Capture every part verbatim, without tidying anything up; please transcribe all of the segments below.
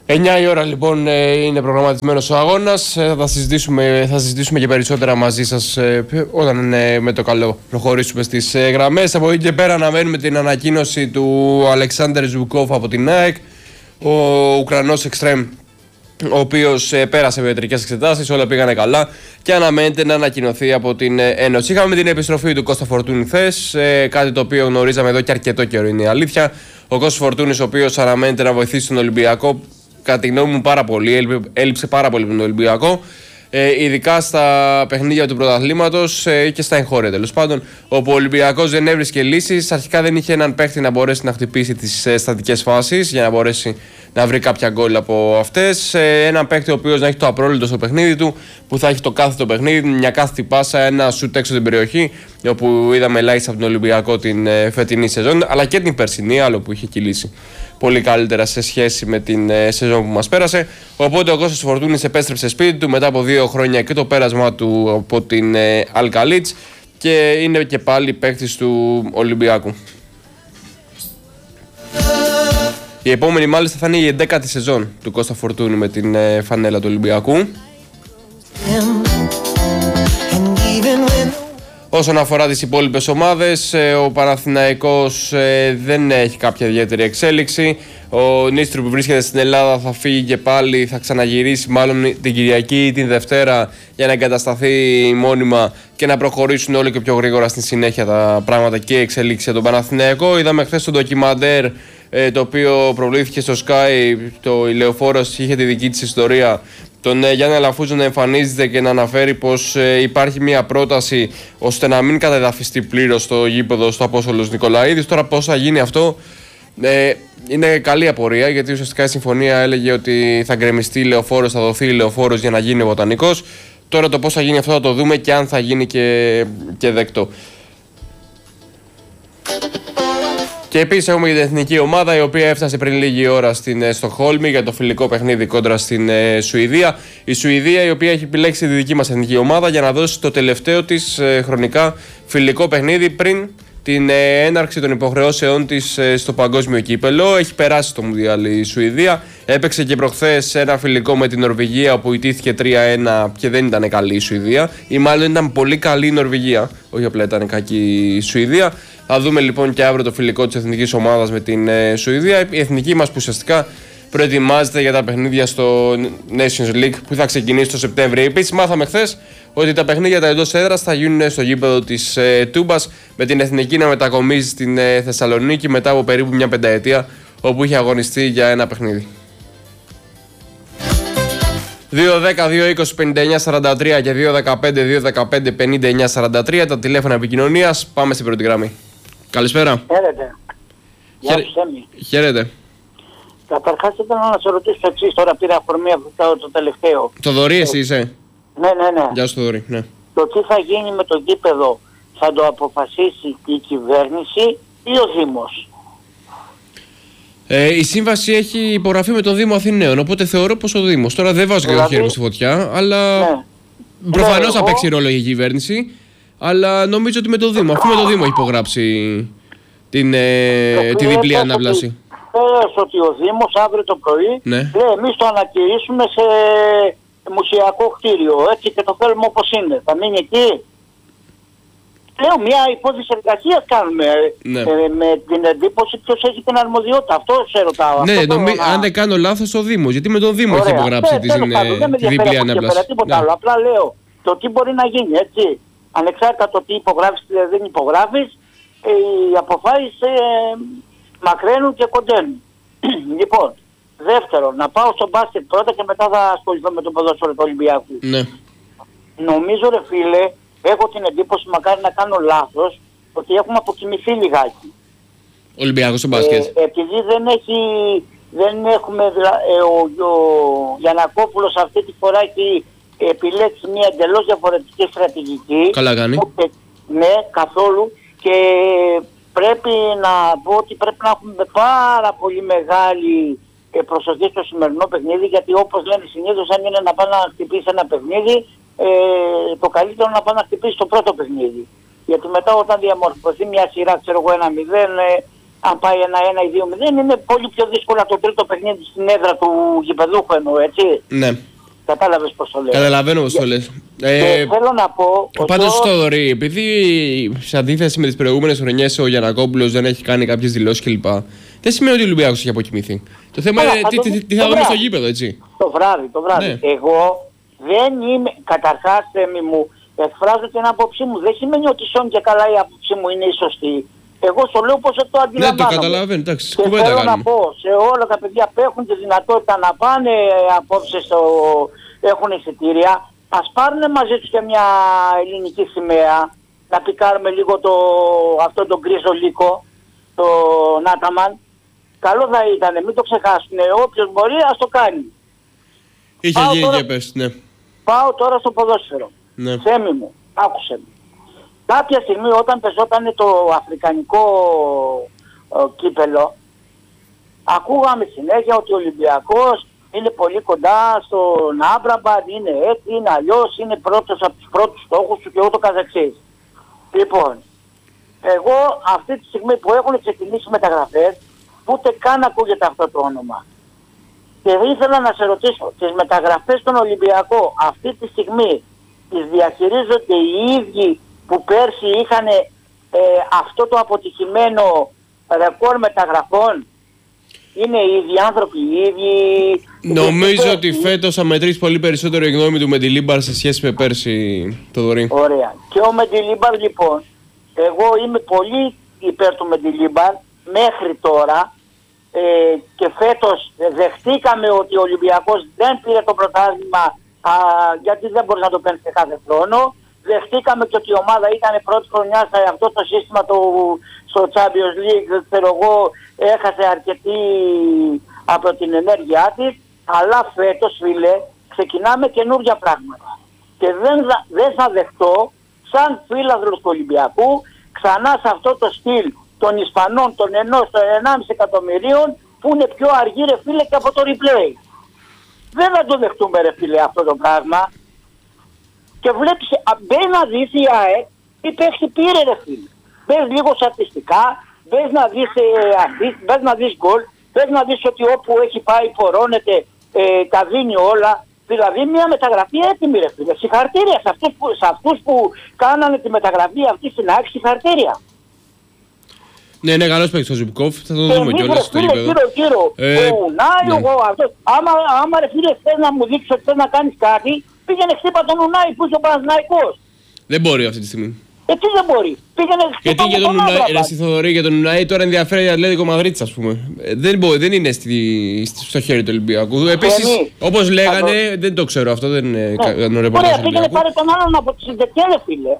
εννιά η ώρα λοιπόν είναι προγραμματισμένος ο αγώνας. Θα συζητήσουμε, θα συζητήσουμε και περισσότερα μαζί σας όταν με το καλό προχωρήσουμε στις γραμμές. Από εκεί και πέρα αναμένουμε την ανακοίνωση του Αλεξάνδρ Ζουκόφ από την ΑΕΚ, ο Ουκρανός εξτρέμ, ο οποίος πέρασε με ιατρικές εξετάσεις, όλα πήγανε καλά και αναμένεται να ανακοινωθεί από την Ένωση. Είχαμε την επιστροφή του Κώστα Φορτούνη χθες, κάτι το οποίο γνωρίζαμε εδώ και αρκετό καιρό, είναι η αλήθεια. Ο Κώστας Φορτούνης, ο οποίος αναμένεται να βοηθήσει τον Ολυμπιακό, κατά τη γνώμη μου πάρα πολύ, έλειψε πάρα πολύ με τον Ολυμπιακό, ε, ειδικά στα παιχνίδια του πρωταθλήματος ε, και στα εγχώρια τέλος πάντων, όπου ο Ολυμπιακός δεν έβρισκε λύσεις. Αρχικά δεν είχε έναν παίχτη να μπορέσει να χτυπήσει τις ε, στατικές φάσεις για να μπορέσει να βρει κάποια γκολ από αυτές. Ε, έναν παίχτη ο οποίος να έχει το απρόλυτο στο παιχνίδι του, που θα έχει το κάθετο παιχνίδι, μια κάθετη πάσα, ένα σουτ έξω την περιοχή, όπου είδαμε ελάχιστα από τον Ολυμπιακό την ε, φετινή σεζόν, αλλά και την περσινή, άλλο που είχε κυλήσει πολύ καλύτερα σε σχέση με την ε, σεζόν που μας πέρασε. Οπότε ο Κώστας Φορτούνης επέστρεψε σπίτι του μετά από δύο χρόνια και το πέρασμα του από την ε, Αλκαλίτς και είναι και πάλι παίκτης του Ολυμπιακού. Η επόμενη μάλιστα θα είναι η εντέκατη σεζόν του Κώστα Φορτούνη με την ε, φανέλα του Ολυμπιακού. Όσον αφορά τις υπόλοιπες ομάδες, ο Παναθηναϊκός δεν έχει κάποια ιδιαίτερη εξέλιξη. Ο Νίστρου που βρίσκεται στην Ελλάδα θα φύγει και πάλι, θα ξαναγυρίσει μάλλον την Κυριακή ή την Δευτέρα για να εγκατασταθεί μόνιμα και να προχωρήσουν όλο και πιο γρήγορα στη συνέχεια τα πράγματα και η εξέλιξη για τον Παναθηναϊκό. Είδαμε χθες το ντοκιμαντέρ, το οποίο προβλήθηκε στο Sky, το η Λεωφόρος είχε τη δική της ιστορία, τον ε, Γιάννη Αλαφούζο να εμφανίζεται και να αναφέρει πως ε, υπάρχει μια πρόταση ώστε να μην κατεδαφιστεί πλήρως στο γήπεδο στο Απόστολος Νικολαίδης. Τώρα πώς θα γίνει αυτό, ε, είναι καλή απορία, γιατί ουσιαστικά η συμφωνία έλεγε ότι θα γκρεμιστεί η Λεωφόρος, θα δοθεί η Λεωφόρος για να γίνει βοτανικός. Τώρα το πώς θα γίνει αυτό θα το δούμε και αν θα γίνει και, και δεκτό. Και επίσης έχουμε την εθνική ομάδα, η οποία έφτασε πριν λίγη ώρα στην ε, Στοκχόλμη για το φιλικό παιχνίδι κόντρα στην ε, Σουηδία. Η Σουηδία, η οποία έχει επιλέξει τη δική μας εθνική ομάδα για να δώσει το τελευταίο της ε, χρονικά φιλικό παιχνίδι πριν την ε, έναρξη των υποχρεώσεών της ε, στο παγκόσμιο κύπελο. Έχει περάσει το Μουντιάλ η Σουηδία. Έπαιξε και προχθές ένα φιλικό με την Νορβηγία, όπου ιτήθηκε τρία ένα και δεν ήταν καλή η Σουηδία. Ή μάλλον ήταν πολύ καλή η Νορβηγία, όχι απλά ήταν κακή η Σουηδία. Θα δούμε λοιπόν και αύριο το φιλικό της εθνικής ομάδας με την ε, Σουηδία. Η εθνική μας που ουσιαστικά προετοιμάζεται για τα παιχνίδια στο Nations League που θα ξεκινήσει το Σεπτέμβριο. Επίσης μάθαμε χθες ότι τα παιχνίδια τα εντός έδρας θα γίνουν στο γήπεδο της ε, Τούμπας, με την εθνική να μετακομίζει στην ε, Θεσσαλονίκη μετά από περίπου μια πενταετία όπου είχε αγωνιστεί για ένα παιχνίδι. δύο δέκα δύο είκοσι πενήντα εννιά σαράντα τρία και δύο δεκαπέντε δύο δεκαπέντε πενήντα εννιά σαράντα τρία τα τηλέφωνα επικοινωνίας. Πάμε στην πρώτη γραμμή. Καλησπέρα. Χαίρετε. Γεια Χαίρε... σου, Σέμι. Χαίρετε. Καταρχάς ήθελα να σε ρωτήσω το εξής, τώρα πήρα αφορμή από το τελευταίο. Το Δωρή εσύ είσαι. Ναι, ναι, ναι. Γεια σου το Δωρή, ναι. Το τι θα γίνει με το γήπεδο θα το αποφασίσει η κυβέρνηση ή ο Δήμος? Ε, η σύμβαση έχει υπογραφεί με τον Δήμο Αθηναίων, οπότε θεωρώ πως ο Δήμος. Τώρα δεν βάζω δηλαδή... και το χέρι μου στη φωτιά, αλλά ναι. Προφανώς θα εγώ... παίξει ρόλο η κυβέρνηση, αλλά νομίζω ότι με τον Δήμο, αφού με τον Δήμο έχει υπογράψει την, ε, τη διπλή ανάπλαση. Πες ότι ο Δήμος αύριο το πρωί ναι. λέει εμείς το ανακηρύσουμε σε μουσιακό κτίριο, έτσι, και το θέλουμε όπως είναι. Θα μείνει εκεί. Λέω μια υπόθεση εργασίας κάνουμε, ναι. ε, με την εντύπωση ποιος έχει την αρμοδιότητα. Αυτό σε ρωτάω. Ναι, αυτό νομί... να... αν δεν κάνω λάθος ο Δήμος, γιατί με τον Δήμο Ωραία. έχει υπογράψει ναι, τη, ε, τη διπλή ανάπλαση. Τίποτα ναι. άλλο. Απλά λέω το τι μπορεί να γίνει, έτσι. Ανεξάρτητα το τι υπογράφεις ή δεν υπογράφεις, ε, οι αποφάσεις ε, μακραίνουν και κοντένουν. Λοιπόν, δεύτερον, να πάω στο μπάσκετ πρώτα και μετά θα ασχοληθώ με το ποδόσφαιρο του Ολυμπιακού. Ναι. Νομίζω ρε φίλε, έχω την εντύπωση, μακάρι να κάνω λάθος, ότι έχουμε αποκοιμηθεί λιγάκι. Ολυμπιακός στο μπάσκετ. Ε, επειδή δεν έχει, δεν έχουμε, ε, ο, ο Γιαννακόπουλος αυτή τη φορά έχει επιλέξει μια εντελώς διαφορετική στρατηγική. Καλά κάνει. Ε, ναι, καθόλου. Και πρέπει να πω ότι πρέπει να έχουμε πάρα πολύ μεγάλη προσοχή στο σημερινό παιχνίδι, γιατί όπως λένε συνήθως, αν είναι να πάει να χτυπήσει ένα παιχνίδι, ε, το καλύτερο να πάει να χτυπήσει το πρώτο παιχνίδι. Γιατί μετά όταν διαμορφωθεί μια σειρά, ξέρω εγώ, ένα μηδέν, ε, αν πάει ένα ένα ή δύο μηδέν, είναι πολύ πιο δύσκολο το τρίτο παιχνίδι στην έδρα του γηπεδούχου εννοώ, έτσι. Ναι. Κατάλαβες πώς το λέω. Καταλαβαίνω πώς το λες. Ε, θέλω να πω... Πάντως, το... Θοδωρή, επειδή σε αντίθεση με τις προηγούμενες χρονιές ο Γιαννακόπουλος δεν έχει κάνει κάποιες δηλώσεις κλπ. Δεν σημαίνει ότι ο Ολυμπιακός έχει αποκοιμηθεί. Το θέμα Άρα, είναι τι, τι, τι θα δούμε στο γήπεδο, έτσι. Το βράδυ, το βράδυ. Ναι. Εγώ δεν είμαι, καταρχάς Θέμη μου, εκφράζω την άποψή μου. Δεν σημαίνει ότι σιόν και καλά η άποψή μου είναι η σωστή. Εγώ στο λέω πως το αντιλαμβάνομαι. Ναι, το καταλαβαίνω, εντάξει, και κουβέντα θέλω κάνουμε. να πω σε όλα τα παιδιά που έχουν τη δυνατότητα να πάνε απόψε στο... έχουν εισιτήρια, ας πάρουν μαζί τους και μια ελληνική σημαία, να πικάρουμε λίγο το... αυτό τον γκρίζο λύκο, το Νάταμαν. Καλό θα ήταν, μην το ξεχάσουν. Όποιος μπορεί ας το κάνει. Είχε πάω γίνει τώρα... και πες, ναι. Πάω τώρα στο ποδόσφαιρο. Ναι. Θέμη μου, άκουσε με. Κάποια στιγμή όταν πεζόταν το αφρικανικό ε, κύπελο, ακούγαμε συνέχεια ότι ο Ολυμπιακός είναι πολύ κοντά στον Άμπραμπαντ, είναι έτσι, είναι αλλιώς, είναι πρώτος από τους πρώτους στόχους του και ούτω καθεξής. Λοιπόν, εγώ αυτή τη στιγμή που έχουν ξεκινήσει μεταγραφές, ούτε καν ακούγεται αυτό το όνομα. Και ήθελα να σε ρωτήσω, τις μεταγραφές στον Ολυμπιακό αυτή τη στιγμή τις διαχειρίζονται οι ίδιοι που πέρσι είχαν ε, αυτό το αποτυχημένο ρεκόρ μεταγραφών? Είναι οι ίδιοι άνθρωποι, οι ίδιοι... Νομίζω ότι φέτος θα μετρήσει πολύ περισσότερο η γνώμη του Μεντιλίμπαρ σε σχέση με πέρσι, Θοδωρή. Ωραία. Και ο Μεντιλίμπαρ λοιπόν, εγώ είμαι πολύ υπέρ του Μεντιλίμπαρ μέχρι τώρα ε, και φέτος δεχτήκαμε ότι ο Ολυμπιακός δεν πήρε το πρωτάθλημα γιατί δεν μπορεί να το παίρνει σε κάθε χρόνο. Δεχτήκαμε και ότι η ομάδα ήταν πρώτη χρονιά σε αυτό το σύστημα του, στο Champions League, ξέρω εγώ, έχασε αρκετή από την ενέργειά της, αλλά φέτος, φίλε, ξεκινάμε καινούργια πράγματα. Και δεν, δεν θα δεχτώ, σαν φίλαθλος του Ολυμπιακού, ξανά σε αυτό το στυλ των Ισπανών, των ενός, των ενάμιση εκατομμυρίων, που είναι πιο αργοί, ρε φίλε, και από το replay. Δεν θα το δεχτούμε, ρε φίλε, αυτό το πράγμα. Και βλέπεις, μπες να δεις η ΑΕΚ τι παίχτη πήρε, ρε φίλε. Μπες λίγο στατιστικά, μπες να δεις ε, assist, μπες να δεις γκολ, μπες να δεις ότι όπου έχει πάει πορώνεται, ε, τα δίνει όλα. Δηλαδή μια μεταγραφή έτοιμη, ρε φίλε. Συγχαρητήρια σε αυτούς που, σε αυτούς που κάνανε τη μεταγραφή αυτή στην ΑΕΚ, συγχαρητήρια. Ναι, είναι καλός παίκτης ο Ζιμπκόφ, θα το δούμε κιόλας στο γήπεδο. Κύριο, κύριο, ε, ο Ουνάι, ναι. εγώ αυτός. Άμα, άμα ρε φίλε θες να μου δείξεις ότι θες να κάνεις κάτι, πήγαινε χτύπα τον Ουνάι που είσαι ο Παναθηναϊκός. Δεν μπορεί αυτή τη στιγμή. Ε, τι δεν μπορεί. Πήγαινε χτύπα Γιατί για τον Ουνάι, ρε Θοδωρή, για τον Ουνάι τώρα ενδιαφέρει η Ατλέτικο Μαδρίτης, ας πούμε. Ε, δεν, μπορεί, δεν είναι στη, στο χέρι του Ολυμπιακού. Επίσης, όπως λέγανε, το... δεν το ξέρω αυτό, δεν είναι ναι. ρεπορτάζ. Ωραία, πήγαινε πάρε τον άλλον από τη Συντεκέλε, φίλε.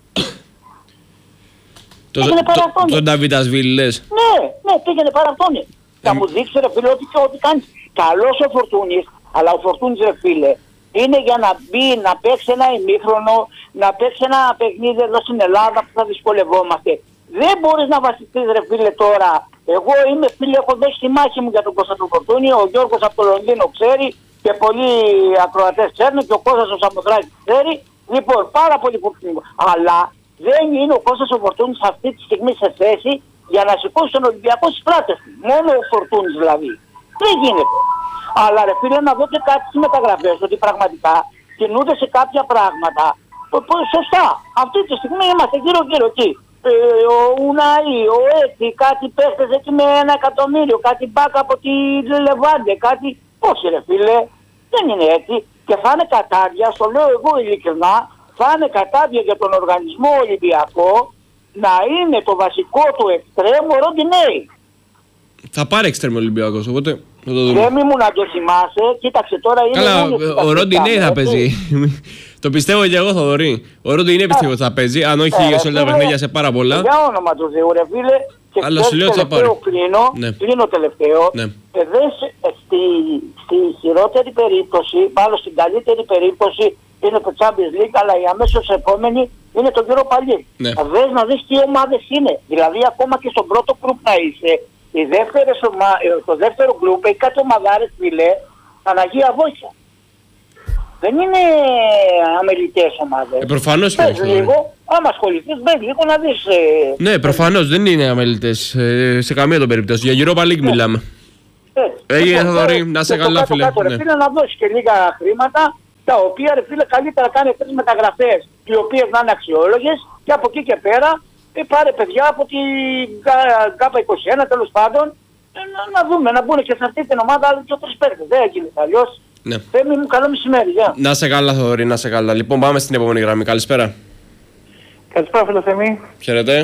Τον Νταβιτασβίλη λες? Ναι, ναι, πήγαινε πάρα αυτόν. Θα μου δείξει ρε φίλε ότι, ότι κάνεις. Καλός ο Φορτούνης, αλλά ο Φορτούνης ρε φίλε είναι για να μπει, να παίξει ένα ημίχρονο, να παίξει ένα παιχνίδι εδώ στην Ελλάδα που θα δυσκολευόμαστε. Δεν μπορείς να βασιστείς ρε φίλε τώρα. Εγώ είμαι φίλε, έχω δώσει τη μάχη μου για τον Κώστα του Φορτούνη, ο Γιώργος από το Λονδίνο ξέρει και πολλοί ακροατές ξέρουν και ο Κώστας ο Σαμοδράκης ξέρει. Λοιπόν, πάρα πολύ φορτούνικο. Αλλά δεν είναι ο Κώστας ο Φορτούνης αυτή τη στιγμή σε θέση για να σηκώσει τον Ολυμπιακό στις πλάτες του. Μόνο ο Φορτούνης δηλαδή. Δεν γίνεται. Αλλά ρε φίλε να δω και κάτι στις μεταγραφές, ότι πραγματικά κινούνται σε κάποια πράγματα. Σωστά. Αυτή τη στιγμή είμαστε γύρω-γύρω εκεί. Ε, ο Ουναή, ο έτσι, κάτι παίχτες έτσι με ένα εκατομμύριο, κάτι μπάκα από τη Λεβάντε, κάτι... Όχι ρε φίλε, δεν είναι έτσι. Και θα είναι κατάδια, στο λέω εγώ ειλικρινά, θα είναι κατάδια για τον οργανισμό Ολυμπιακό να είναι το βασικό του εξτρέμου Ροντινέη. Θα πάρει εξτρέμου Ολυμπιακός, οπότε θα το δούμε. Δεν μου να το θυμάσαι, κοίταξε τώρα είναι... Καλά, ο Ροντινέη θα παίζει. Το πιστεύω και εγώ, Θοδωρή. Ο Ροντινέη πιστεύω ότι θα παίζει, αν όχι σε όλα τα παιχνίδια σε πάρα πολλά. Για όνομα του Θεού ρε φίλε. Και αλλά σου λέω ότι θα πάρει. Κλείνω, ναι. κλείνω τελευταίο. Ναι. Και δεν στη, στη χειρότερη περίπτωση, μάλλον στην καλύτερη περίπτωση, είναι το Champions League, αλλά η αμέσως επόμενη είναι το Europa League. Ναι. Δες να δεις τι ομάδες είναι. Δηλαδή ακόμα και στον πρώτο γκρουπ να είσαι, οι δεύτερες ομα... το δεύτερο γκρουπ έχει κάτι ομαδάρες φίλε, Παναγία Βόηθα. δεν είναι αμελητές ομάδες. Ε, προφανώς Μπες λίγο, άμα ασχοληθείς, μπες λίγο να δεις. Ε... Ναι, προφανώς δεν είναι αμελητές ε, σε καμία των περιπτώσεων. Για Europa League ναι. μιλάμε. Ε, Έγινε λοιπόν, Θοδωρή, να σε καλά, κάτω, φίλε. Κάτω, Ναι. ρε, φίλε, να δώσει και λίγα χρήματα, τα οποία ρε φίλε καλύτερα κάνει τρεις μεταγραφές, οι οποίες να είναι αξιόλογες, και από εκεί και πέρα ε, πάρε παιδιά από την ΚΑΠΑ είκοσι ένα τέλος πάντων, ε, να, να δούμε, να μπουν και σε αυτή την ομάδα άλλοι και τρεις παίκτες. Δεν έγινε αλλιώς. Ναι. Θέμη μου, καλό μεσημέρι, γεια. Να σε καλά, Θοδωρή, να σε καλά. Λοιπόν, πάμε στην επόμενη γραμμή. Καλησπέρα. Καλησπέρα, φίλε Θέμη. Χαίρετε.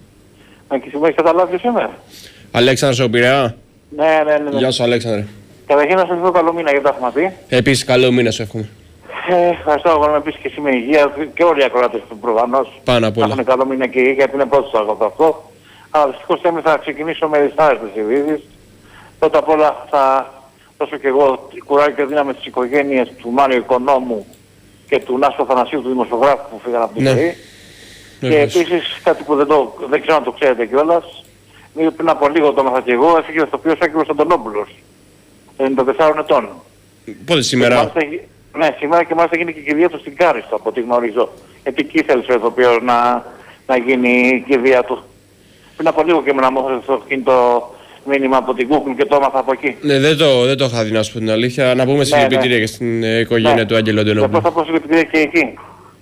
Αν και εσύ έχεις καταλάβει ποιος είμαι. Αλέξανδρος ο Πειραιά. Ναι, ναι, ναι. ναι. Γεια σου, Αλέξανδρε. Καταρχήν να σας πω καλό μήνα γιατί τα έχουμε πει. Επίσης, καλό μήνα σου εύχομαι. Ε, ευχαριστώ, εγώ να με πεις και εσύ με υγεία και όλοι οι ακροάτες του προφανώς. Πάνω απ' όλα. Να έχουν καλό μήνα και υγεία γιατί είναι πρώτος αγώνα αυτό. Αλλά δυστυχώς Θέμη θα ξεκινήσω με δυσάρεστες ειδήσεις. Πρώτα απ' όλα θα δώσω και εγώ κουράγιο και δύναμη στις οικογένειες του Μάριο Οικονόμου και του Νάσου Θανασίου, του δημοσιογράφου που φύγαν από τη Ναι. ζωή. Ναι, Και βεβαίως. επίσης κάτι που δεν, το, δεν ξέρω αν το ξέρετε κιόλας. Πριν από λίγο το έμαθα και εγώ, έφυγε ο ηθοποιός Άγγελος Αντωνόπουλος. ενενήντα τεσσάρων ετών. Πότε σήμερα. Και μάλιστα, ναι, σήμερα και μάλιστα γίνει και η κηδεία του στην Κάριστο, από ό,τι γνωρίζω. Γιατί εκεί ήθελε ο ηθοποιός να, να γίνει η κηδεία του. Πριν από λίγο και με να μου έδωσε εκείνο το μήνυμα από την Google και το έμαθα από εκεί. Ναι, δεν το, δεν το είχα δει να σου πω την αλήθεια. Να πούμε συλληπιτήρια και στην ε, οικογένεια Ναι. του Άγγελου Και Αντωνόπουλου. απλώς θα πω συλληπιτήρια και εκεί.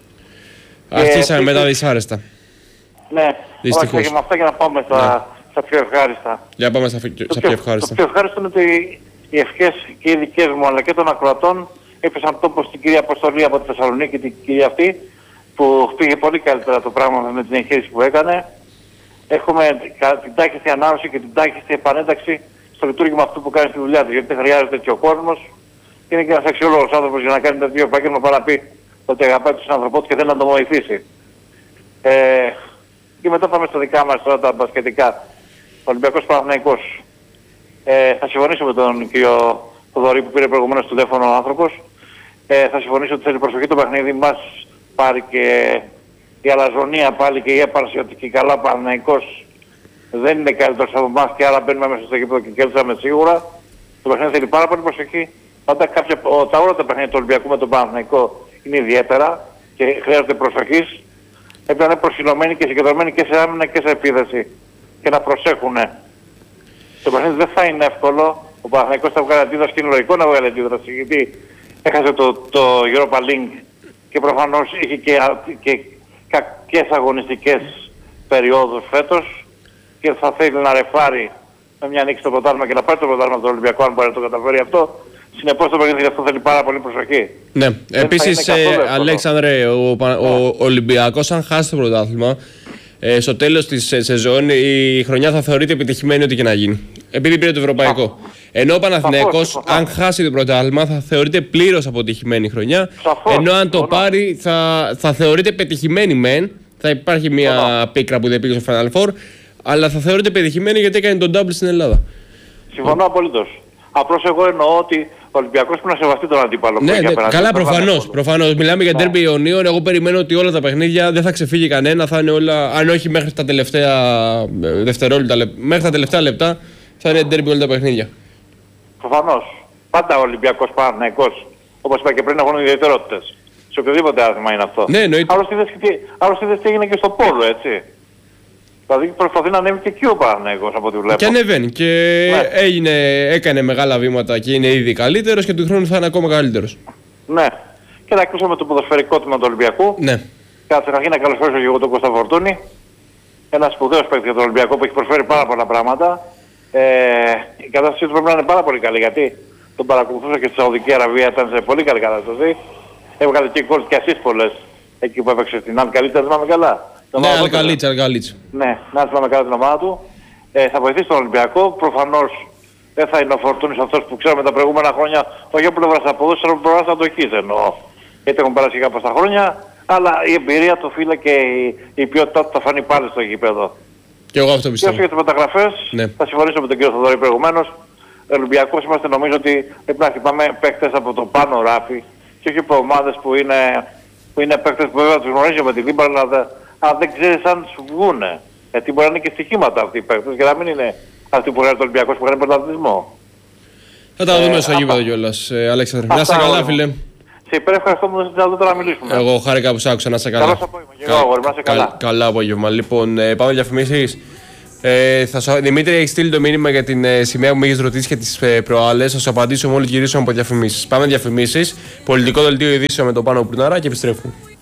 Αρχίσαμε Και με τα επίσης- δυσάρεστα. Ναι, Δυστυχώς. ωραία, και με αυτά για να πάμε στα, στα πιο ευχάριστα. Για πάμε στα, φι- Το στα πιο, πιο ευχάριστα. το πιο ευχάριστο είναι ότι οι ευχές και οι δικές μου αλλά και των ακροατών έπεσαν τόπο στην κυρία Αποστολή από τη Θεσσαλονίκη, την κυρία αυτή, που πήγε πολύ καλύτερα το πράγμα με την εγχείρηση που έκανε. Έχουμε την τάχιστη ανάρρωση και την τάχιστη επανένταξη στο λειτουργήμα αυτού που κάνει στη δουλειά του. Γιατί δεν χρειάζεται και ο κόσμος. Είναι και ένας αξιόλογος άνθρωπος για να κάνει τέτοιο επάγγελμα παρά να πει ότι αγαπάει τον άνθρωπό του και θέλει να τον βοηθήσει. Ε, και μετά πάμε στα δικά μας τώρα τα μπασκετικά. Ολυμπιακός Παναθηναϊκός. Ε, θα συμφωνήσω με τον κύριο Θοδωρή που πήρε προηγουμένως το τηλέφωνο ο άνθρωπος. Ε, θα συμφωνήσω ότι θέλει προσοχή το παιχνίδι μας πάρει και η αλαζονία πάλι και η έπαρση ότι και καλά Παναθηναϊκός δεν είναι καλύτερος από εμάς και άρα μπαίνουμε μέσα στο γήπεδο και κέρδισαμε σίγουρα. Το παιχνίδι θέλει πάρα πολύ προσοχή. Πάντα κάποια, ο, τα όλα τα παιχνίδια του Ολυμπιακού με τον Παναθηναϊκό είναι ιδιαίτερα και χρειάζεται προσοχής. Πρέπει να είναι προσιλωμένοι και συγκεντρωμένοι και σε άμυνα και σε επίδεση και να προσέχουν. Το παιχνίδι δεν θα είναι εύκολο. Ο Παναθηναϊκός θα βγάλει αντίδραση και είναι λογικό να βγάλει αντίδραση γιατί έχασε το, το Europa League και προφανώς είχε και, και κακές αγωνιστικές περιόδους φέτος και θα θέλει να ρεφάρει με μια νίκη στο πρωτάθλημα και να πάρει το πρωτάθλημα από τον Ολυμπιακό αν μπορεί να το καταφέρει αυτό. Συνεπώς το παιχνίδι αυτό θέλει πάρα πολύ προσοχή. Ναι, Δεν επίσης, θα είναι καθόλου ε, εύκολο. Αλέξανδρε, ο, Πα- ο Ολυμπιακός αν χάσει το πρωτάθλημα, ε, στο τέλος της ε, σεζόν η χρονιά θα θεωρείται επιτυχημένη ό,τι και να γίνει. Επειδή πήρε το ευρωπαϊκό. Ενώ ο Παναθηναϊκός, Σαφώς, αν χάσει το πρωτάθλημα, θα θεωρείται πλήρως αποτυχημένη η χρονιά. Σαφώς, ενώ αν το συμφωνώ. πάρει, θα, θα θεωρείται πετυχημένη μεν. Θα υπάρχει μια Συμφωνώ. πίκρα που δεν πήγε στο Final Four, αλλά θα θεωρείται πετυχημένη γιατί έκανε τον double στην Ελλάδα. Συμφωνώ απολύτως. Απλώς εγώ εννοώ ότι ο Ολυμπιακός πρέπει να σεβαστεί τον αντίπαλο. που Ναι, έχει ναι, απέναντι. καλά, Δεν θα είναι προφανώς. εύκολο. Προφανώς. Μιλάμε για Ναι. ντέρμπι Ιωνίων. Εγώ περιμένω ότι όλα τα παιχνίδια δεν θα ξεφύγει κανένα. Θα είναι όλα, αν όχι μέχρι τα τελευταία ε, δευτερόλεπτα, λεπ- μέχρι τα τελευταία λεπτά, θα είναι ντέρμπι όλα τα παιχνίδια. Προφανώς. Πάντα ο Ολυμπιακός Παναθηναϊκός, όπως είπα και πριν, έχουν ιδιαιτερότητες. Σε οποιοδήποτε άθλημα είναι αυτό. Ναι, εννοείται. Άλλωστε είδες και τι- άλλωστε είδες τι έγινε και στο πόλο, έτσι. Δηλαδή προσπαθεί να ανέβει και εκεί ο Παναθηναϊκός από ό,τι βλέπω. Και ανεβαίνει. Και Ναι. έγινε, έκανε μεγάλα βήματα και είναι ήδη καλύτερος και του χρόνου θα είναι ακόμα καλύτερος. Ναι. Και να κλείσω με το ποδοσφαιρικό τμήμα του Ολυμπιακού. Ναι. Καταρχήν να καλωσορίσω και εγώ τον Κώστα Φορτούνη. Ένα σπουδαίο παίκτη για τον Ολυμπιακό που έχει προσφέρει πάρα πολλά πράγματα. Ε, η κατάστασή του πρέπει να είναι πάρα πολύ καλή γιατί τον παρακολουθούσα και στη Σαουδική Αραβία, ήταν σε πολύ καλή κατάσταση. Έβγαλε και γκολ και assist πολλές εκεί που έπαιξε στην Αλκαλίτσα, θυμάμαι καλά. Την Ναι, ομάδα του. Αλκαλίτσα, Αλκαλίτσα. Ναι, να θυμάμαι καλά την ομάδα του. Ε, θα βοηθήσει τον Ολυμπιακό. Προφανώς δεν θα είναι ο Φορτούνης αυτός που ξέρουμε τα προηγούμενα χρόνια, όχι από πλευράς αποδόσης, αλλά από πλευράς αντοχής εννοώ. Γιατί έχουν περάσει κάπως τα χρόνια, αλλά η εμπειρία του φίλε και η, η ποιότητά του θα φανεί πάλι στο γήπεδο. Και εγώ αυτό Και όσο πιστεύω. για τις μεταγραφές, Ναι. θα συμφωνήσω με τον κύριο Θοδωρή προηγουμένως. Ολυμπιακός είμαστε, νομίζω ότι πρέπει να χτυπάμε παίκτες από το πάνω ράφι και όχι από ομάδες που είναι, που είναι παίκτες που βέβαια τους γνωρίζει με τη Λίμπρα, αλλά, δε, αλλά δεν ξέρεις αν σου βγούνε. Γιατί μπορεί να είναι και στοιχήματα αυτοί οι παίκτες και να μην είναι αυτοί που χρειάζεται ο Ολυμπιακός που κάνει πρωταθλητισμό. Θα τα Ε, δούμε στο αυτά. γήπεδο κιόλας, ε, Αλέξανδρε. Να Αυτά είσαι καλά, όλα. φίλε. Σε υπερευχαριστώ που μου δώσετε δυνατότητα να μιλήσουμε. Εγώ χάρηκα που σ' άκουσα, να είσαι καλά. Καλό απόγευμα. Και εγώ, αγόρι, να είσαι καλά. Καλά απόγευμα. Λοιπόν, ε, πάμε διαφημίσεις. Ε, θα σου... Δημήτρη, έχει στείλει το μήνυμα για την ε, σημαία που με έχει ρωτήσει και τις ε, προάλλες. Θα σου απαντήσω μόλις γυρίσουμε από διαφημίσεις. Πάμε διαφημίσεις. Πολιτικό δελτίο ειδήσεων με τον Πάνο Πουρνάρα και επιστρέφουμε.